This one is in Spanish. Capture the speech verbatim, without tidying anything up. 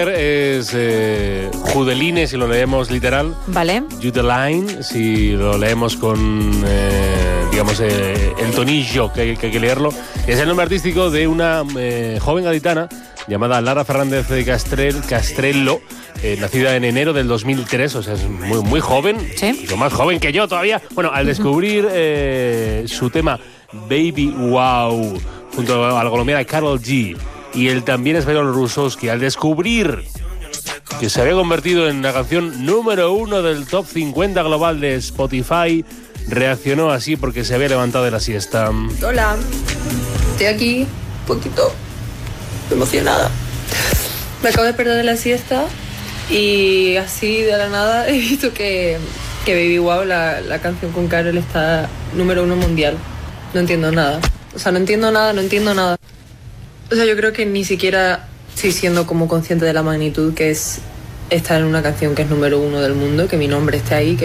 Es eh, Judeline, si lo leemos literal. Vale. Judeline, si lo leemos con, eh, digamos, eh, el tonillo que hay, que hay que leerlo. Es el nombre artístico de una eh, joven gaditana llamada Lara Fernández de Castrel, Castrello, eh, nacida en enero del dos mil tres, o sea, es muy, muy joven. Sí. Lo más joven que yo todavía. Bueno, al descubrir eh, su tema Baby Wow, junto a la colombiana Karol G, y el también español Rusowski, al descubrir que se había convertido en la canción número uno del top cincuenta global de Spotify, reaccionó así porque se había levantado de la siesta. Hola, estoy aquí un poquito emocionada. Me acabo de perder de la siesta y así de la nada he visto que, que Baby Wow, la, la canción con Karol, está número uno mundial. No entiendo nada. O sea, no entiendo nada, no entiendo nada. O sea, yo creo que ni siquiera estoy siendo como consciente de la magnitud que es estar en una canción que es número uno del mundo, que mi nombre esté ahí, que